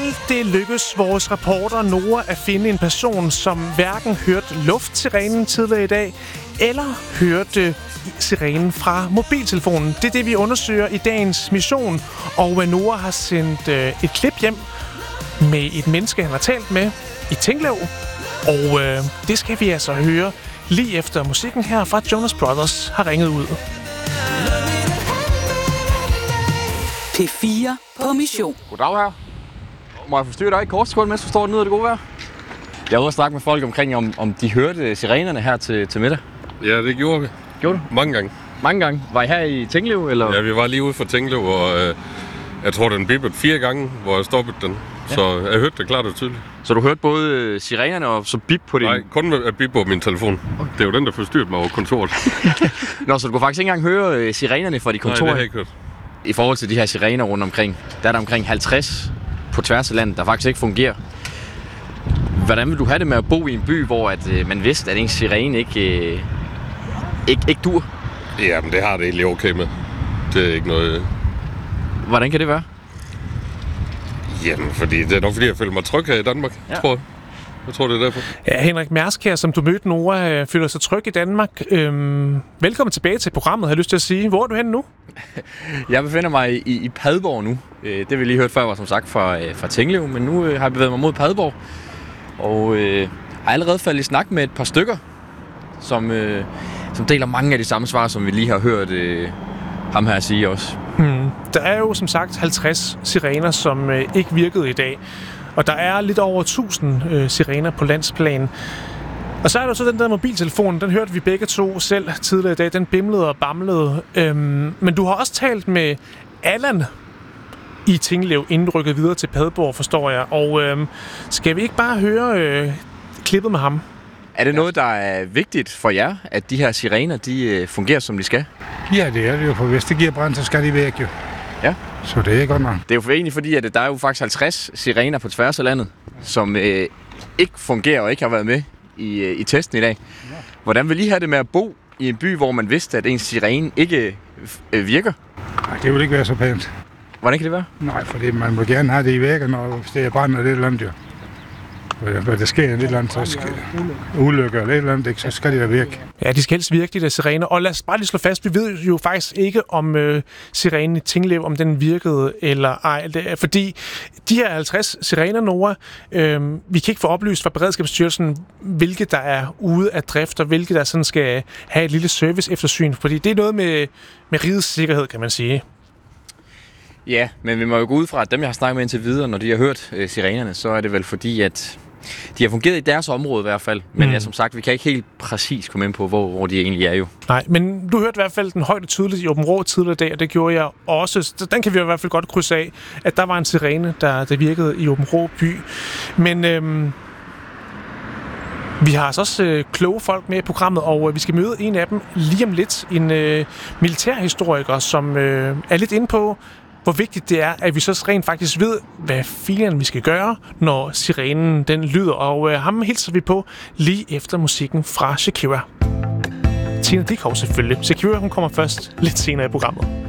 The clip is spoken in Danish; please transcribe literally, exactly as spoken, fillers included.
det lykkes vores reporter Nora at finde en person, som hverken hørte luftsirenen tidligere i dag, eller hørte sirenen fra mobiltelefonen. Det er det, vi undersøger i dagens mission. Og Nora har sendt øh, et klip hjem med et menneske, han har talt med i Tinglev. Og øh, det skal vi altså høre lige efter musikken her fra Jonas Brothers har ringet ud. P fire på mission. Goddag her. Må jeg forstyrre dig i kort sekund, mens du står nede af det gode vejr? Jeg er ude og snakke med folk omkring, om, om de hørte sirenerne her til, til middag. Ja, det gjorde vi. Gjorde du? Mange gange. Mange gange. Var I her i Tinglev, eller? Ja, vi var lige ude for Tinglev, og øh, jeg tror, den bippede fire gange, hvor jeg stoppede den. Ja. Så jeg hørte det klart og tydeligt. Så du hørte både sirenerne og så bip på din... Nej, kun med at bip på min telefon. Okay. Det er jo den, der forstyrrede mig over kontoret. Nå, så du kunne faktisk ikke engang høre sirenerne fra de kontorer? Nej, det har jeg ikke hørt. I forhold til de her sirener rundt omkring, der er der omkring halvtreds på tværs af landet, der faktisk ikke fungerer. Hvordan vil du have det med at bo i en by, hvor at, øh, man vidste, at en sirene ikke, øh, ikke, ikke dur? Jamen, det har det egentlig okay med. Det er ikke noget... Hvordan kan det være? Jamen, fordi det er nok fordi, jeg føler mig tryg her i Danmark, ja. tror jeg. Jeg tror, det er derfor. Ja, Henrik Mærsk her, som du mødte, Nora, føler sig tryg i Danmark. Øhm, velkommen tilbage til programmet, har jeg lyst til at sige. Hvor er du henne nu? Jeg befinder mig i, i Padborg nu. Det vi lige hørte før var som sagt fra, fra Tinglev, men nu har jeg bevæget mig mod Padborg. Og øh, har allerede faldet i snak med et par stykker, som, øh, som deler mange af de samme svar, som vi lige har hørt øh, ham her sige også. Hmm. Der er jo som sagt halvtreds sirener, som øh, ikke virkede i dag. Og der er lidt over tusind øh, sirener på landsplan. Og så er der så den der mobiltelefon, den hørte vi begge to selv tidligere i dag. Den bimlede og bamlede. Øhm, men du har også talt med Allan i Tinglev, inden du rykkede videre til Padborg, forstår jeg. Og øhm, skal vi ikke bare høre øh, klippet med ham? Er det noget, der er vigtigt for jer, at de her sirener, de øh, fungerer, som de skal? Ja, det er det jo, for hvis det giver brand, så skal de væk jo. Ja. Så det er godt nok. Det er jo for egentlig fordi, at der er jo faktisk halvtreds sirener på tværs af landet, som øh, ikke fungerer og ikke har været med i, øh, i testen i dag. Hvordan vil I have det med at bo i en by, hvor man vidste, at ens sirene ikke øh, virker? Nej, det vil ikke være så pænt. Hvordan kan det være? Nej, fordi man må gerne have det i væk, når det er brand og det eller andet jo. Hvad der sker et eller andet, så skal ulykker eller et eller andet, så skal det da virke. Ja, de skal helst virke, de der sirener. Og lad os bare lige slå fast, vi ved jo faktisk ikke, om øh, sirenen i Tinglev, om den virkede eller ej. Det er, fordi de her halvtreds sirener, Nora, øh, vi kan ikke få oplyst fra Beredskabsstyrelsen, hvilke der er ude af drift, og hvilke der sådan skal have et lille service eftersyn. Fordi det er noget med, med rigets sikkerhed, kan man sige. Ja, men vi må jo gå ud fra, at dem, jeg har snakket med indtil videre, når de har hørt øh, sirenerne, så er det vel fordi, at de har fungeret i deres område i hvert fald. Men mm. ja, som sagt, vi kan ikke helt præcis komme ind på, hvor, hvor de egentlig er jo. Nej, men du hørte i hvert fald den højt og tydeligt i Aabenraa tidligere dag, og det gjorde jeg også. Så den kan vi i hvert fald godt krydse af, at der var en sirene, der, der virkede i Aabenraa by. Men øhm, vi har altså også øh, kloge folk med i programmet, og øh, vi skal møde en af dem lige om lidt. En øh, militærhistoriker, som øh, er lidt inde på, hvor vigtigt det er, at vi så rent faktisk ved, hvad filen vi skal gøre, når sirenen den lyder. Og øh, ham hilser vi på lige efter musikken fra Shakira. Tina Dickow selvfølgelig. Shakira, hun kommer først lidt senere i programmet.